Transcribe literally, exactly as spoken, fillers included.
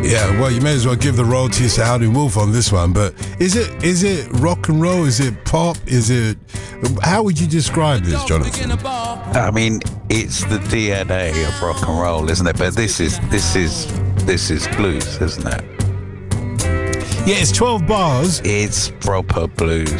Yeah, well, you may as well give the royalties to Howlin' Wolf on this one. But is it is it rock and roll? Is it pop? Is it? How would you describe this, Jonathan? I mean, it's the D N A of rock and roll, isn't it? But this is this is this is blues, isn't it? Yeah, it's twelve bars. It's proper blues.